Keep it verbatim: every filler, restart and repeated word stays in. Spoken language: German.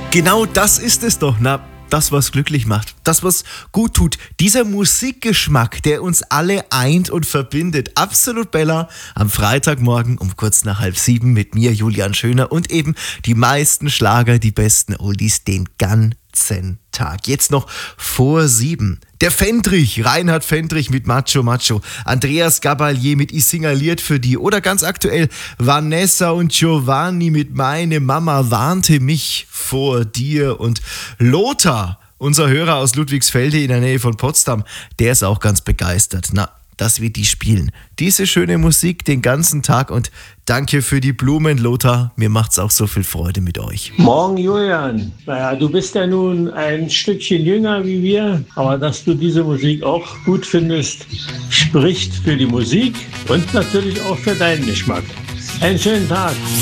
Genau das ist es doch, na, das, was glücklich macht, das, was gut tut. Dieser Musikgeschmack, der uns alle eint und verbindet. Absolut Bella am Freitagmorgen um kurz nach halb sieben mit mir, Julian Schöner, und eben die meisten Schlager, die besten Oldies den ganzen Tag. Jetzt noch vor sieben. Der Fendrich, Reinhard Fendrich mit Macho Macho, Andreas Gabalier mit Ich singaliert für die oder ganz aktuell Vanessa und Giovanni mit Meine Mama warnte mich vor dir und Lothar, unser Hörer aus Ludwigsfelde in der Nähe von Potsdam, der ist auch ganz begeistert. Na, dass wir die spielen. Diese schöne Musik den ganzen Tag und danke für die Blumen, Lothar. Mir macht's auch so viel Freude mit euch. Morgen, Julian. Naja, du bist ja nun ein Stückchen jünger wie wir, aber dass du diese Musik auch gut findest, spricht für die Musik und natürlich auch für deinen Geschmack. Einen schönen Tag.